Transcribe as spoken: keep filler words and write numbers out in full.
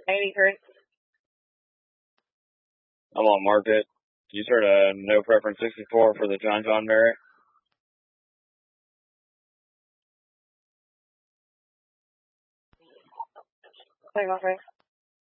eighty-three. I'm on market. You start a no preference sixty-four for the John John Merritt. Take my face.